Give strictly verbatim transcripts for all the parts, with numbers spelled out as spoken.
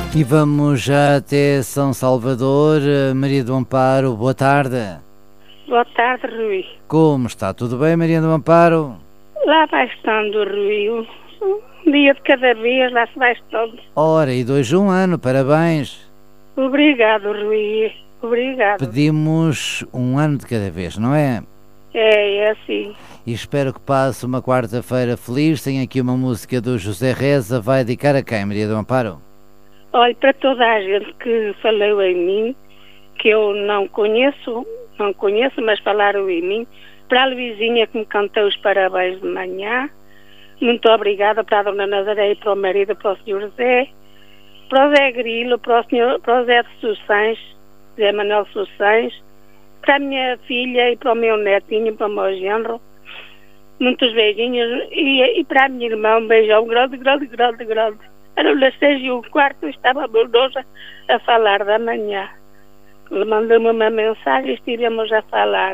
E vamos já até São Salvador. Maria do Amparo, boa tarde. Boa tarde, Rui. Como está? Tudo bem, Maria do Amparo? Lá vai estando, Rui. Um dia de cada vez, lá se vai estando. Ora, e dois um ano, parabéns. Obrigado, Rui. Obrigado. Pedimos um ano de cada vez, não é? É, é assim. E espero que passe uma quarta-feira feliz. Tem aqui uma música do José Reza. Vai dedicar a quem, Maria do Amparo? Olha, para toda a gente que falou em mim, que eu não conheço, não conheço, mas falaram em mim, para a Luizinha que me cantou os parabéns de manhã, muito obrigada, para a Dona Nazaré e para o marido, para o senhor José, para o Zé Grilo, para o, senhor, para o Zé de Sussães, Zé Manuel Sussães, para a minha filha e para o meu netinho, para o meu genro, muitos beijinhos, e, e para a minha irmã um beijão grande, grande, grande, grande. Eram as seis e um quarto, estava a Boldosa a falar da manhã. Ele mandou-me uma mensagem e estivemos a falar.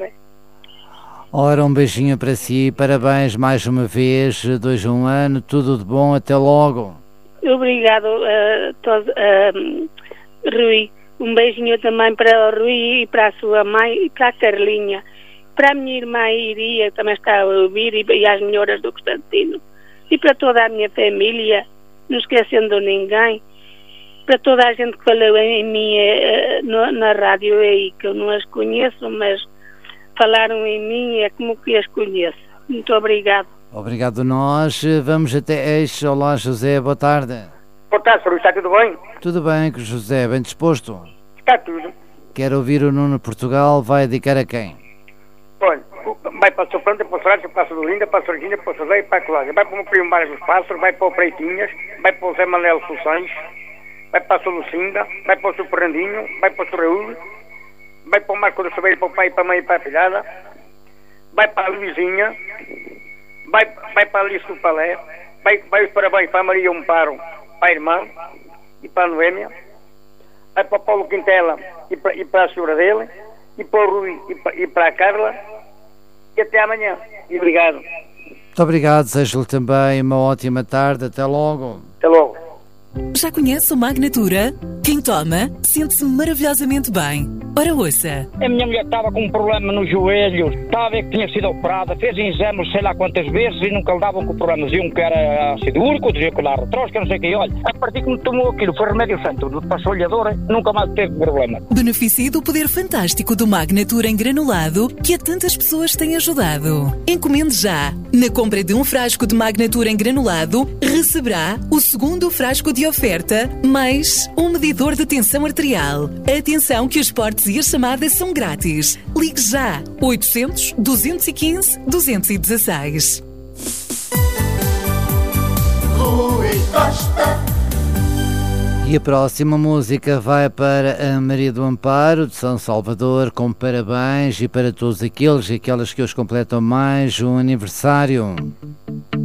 Ora, um beijinho para si, parabéns mais uma vez, dois um ano, tudo de bom, até logo. Obrigado, uh, todo, uh, Rui. Um beijinho também para o Rui e para a sua mãe e para a Carlinha. Para a minha irmã Iria, que também está a ouvir, e, e às melhoras do Constantino. E para toda a minha família, não esquecendo ninguém, para toda a gente que falou em mim eh, no, na rádio aí, que eu não as conheço, mas falaram em mim, é como que as conheço. Muito obrigado. Obrigado nós. Vamos até Eixo. Olá, José, boa tarde. Boa tarde, senhor. Está tudo bem? Tudo bem, com José, bem disposto? Está tudo. Quero ouvir o Nuno Portugal, vai dedicar a quem? Olha, vai para o seu Planta, para o Sorácio, para a Sodolinda, para a Sorginha, para o Soleil e para a Colagem. Vai para o meu primo Mário dos Pássaros, vai para o Preitinhas, vai para o Zé Manuel Sussães, vai para a Solucinda, vai para o seu Fernandinho, vai para o seu Raul, vai para o Marco do Sabeiro, para o pai, para a mãe e para a filhada, vai para a Luizinha, vai, vai para a Alice do Palé, vai, vai os parabéns para a Maria Amparo, para a irmã e para a Noêmia, vai para o Paulo Quintela e para, e para a senhora dele, e para o Rui e para, e para a Carla, e até amanhã. E obrigado. Muito obrigado, desejo-lhe também uma ótima tarde, até logo. Até logo. Já conhece o Magnatura? Quem toma sente-se maravilhosamente bem. Ora, ouça. A minha mulher estava com um problema no joelho, estava a ver que tinha sido operada, fez exames sei lá quantas vezes e nunca lhe davam com o problema. Diziam que era ácido úrico, diziam que era retrosca, não sei o que. Olha, a partir que me tomou aquilo, foi remédio santo, passou-lhe a dor, nunca mais teve problema. Beneficie do poder fantástico do Magnatura em granulado que a tantas pessoas tem ajudado. Encomende já. Na compra de um frasco de Magnatura em granulado, receberá o segundo frasco de oferta, mais um medidor de tensão arterial. Atenção que os portes e as chamadas são grátis. Ligue já. oitocentos, duzentos e quinze, duzentos e dezesseis. Rui Costa. E a próxima música vai para a Maria do Amparo, de São Salvador, com parabéns, e para todos aqueles e aquelas que hoje completam mais um aniversário.